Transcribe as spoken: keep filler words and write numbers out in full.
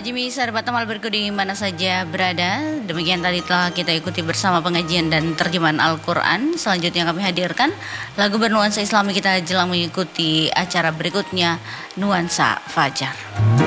Jimmy, sahabat amal berikut di mana saja berada. Demikian tadi telah kita ikuti bersama pengajian dan terjemahan Al-Quran. Selanjutnya kami hadirkan lagu bernuansa Islami kita jelang mengikuti acara berikutnya, Nuansa Fajar.